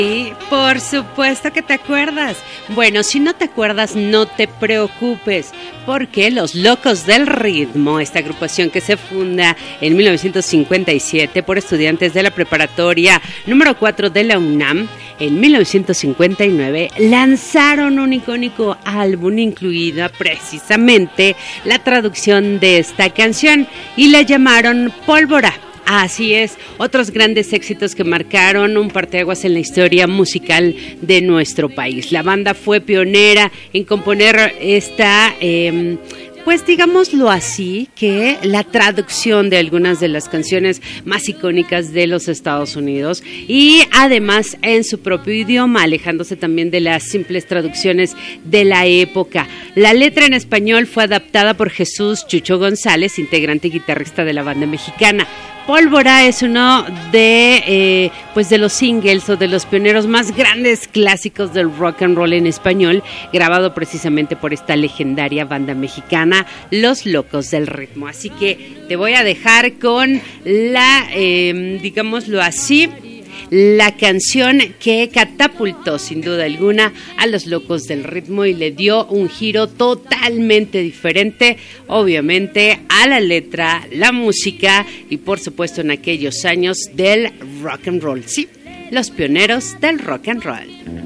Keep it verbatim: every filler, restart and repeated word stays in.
Sí, por supuesto que te acuerdas. Bueno, si no te acuerdas, no te preocupes, porque Los Locos del Ritmo, esta agrupación que se funda en mil novecientos cincuenta y siete por estudiantes de la preparatoria número cuatro de la UNAM, en mil novecientos cincuenta y nueve lanzaron un icónico álbum, incluida precisamente la traducción de esta canción, y la llamaron Pólvora. Así es, otros grandes éxitos que marcaron un parteaguas en la historia musical de nuestro país. La banda fue pionera en componer esta, eh, pues digámoslo así, que la traducción de algunas de las canciones más icónicas de los Estados Unidos, y además en su propio idioma, alejándose también de las simples traducciones de la época. La letra en español fue adaptada por Jesús Chucho González, integrante y guitarrista de la banda mexicana. Pólvora es uno de eh, pues de los singles o de los pioneros más grandes clásicos del rock and roll en español, grabado precisamente por esta legendaria banda mexicana, Los Locos del Ritmo. Así que te voy a dejar con la, eh, digámoslo así, la canción que catapultó sin duda alguna a Los Locos del Ritmo y le dio un giro totalmente diferente, obviamente, a la letra, la música y por supuesto en aquellos años del rock and roll. Sí, los pioneros del rock and roll.